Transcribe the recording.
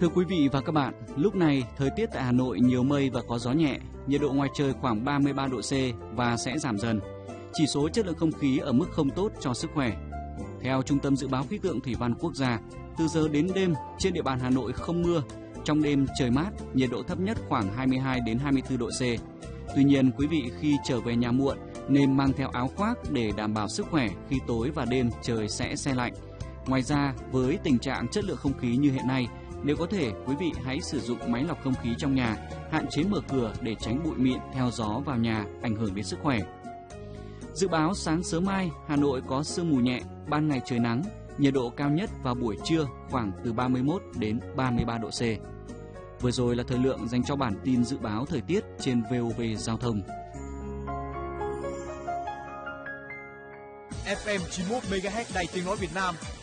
Thưa quý vị và các bạn, lúc này thời tiết tại Hà Nội nhiều mây và có gió nhẹ, nhiệt độ ngoài trời khoảng 33 độ C và sẽ giảm dần. Chỉ số chất lượng không khí ở mức không tốt cho sức khỏe. Theo Trung tâm Dự báo Khí tượng Thủy văn Quốc gia, từ giờ đến đêm trên địa bàn Hà Nội không mưa, trong đêm trời mát, nhiệt độ thấp nhất khoảng 22 đến 24 độ C. Tuy nhiên, quý vị khi trở về nhà muộn nên mang theo áo khoác để đảm bảo sức khỏe khi tối và đêm trời sẽ se lạnh. Ngoài ra, với tình trạng chất lượng không khí như hiện nay, nếu có thể, quý vị hãy sử dụng máy lọc không khí trong nhà, hạn chế mở cửa để tránh bụi mịn theo gió vào nhà ảnh hưởng đến sức khỏe. Dự báo sáng sớm mai, Hà Nội có sương mù nhẹ, ban ngày trời nắng, nhiệt độ cao nhất vào buổi trưa khoảng từ 31 đến 33 độ C. Vừa rồi là thời lượng dành cho bản tin dự báo thời tiết trên VOV Giao thông. FM 91 MHz Đài Tiếng nói Việt Nam